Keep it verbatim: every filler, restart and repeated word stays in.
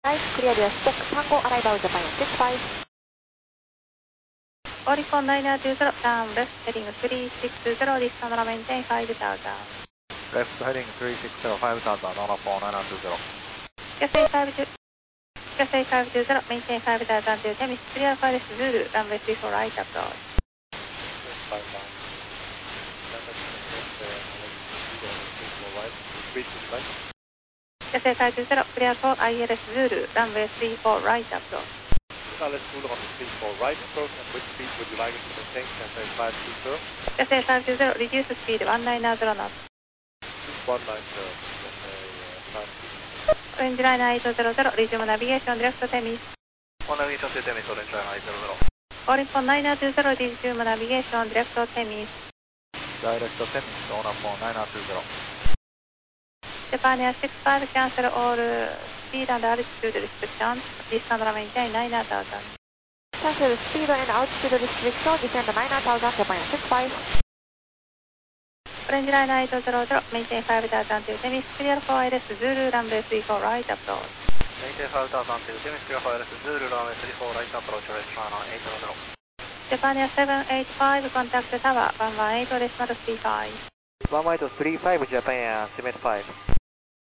Nice, clear your spec Tango arrival Japan six five. Oricon nine two zero, down left heading three six zero, descend and maintain five thousand. Left heading three six zero, five thousand, Oricon nine two zero. Cathay five two zero, maintain five thousand to Temis, clear for Zulu, runway three four right approach. Cathay five two zero, clear for I L S Zulu, runway three four right approach. Let's Zulu on the three four right approach, and which speed would you like us to maintain? Cathay five two zero. Cathay five two zero, reduce speed one nine zero knots. one nine zero, Cathay five two zero. Orange line eight zero zero, resume navigation, direct to Temis. One navigation to Temis, Orange line eight zero zero. Oricon nine two zero, resume navigation, direct to Temis. Direct to Temis, Oricon nine two zero. Japan Air six five, cancel all speed and altitude restrictions, descend and maintain nine thousand. Cancel speed and altitude restriction, descend nine thousand, Japan six five. Orange line eight zero zero, maintain five thousand to Temis, clear for I L S Zulu, runway three four right approach. Maintain five thousand to Temis, clear for I L S Zulu, runway three four right approach, Orange line eight zero zero. Japan Air seven eight five, contact tower one one eight decimal three five. one one eight three five, Japan Air seven eight five.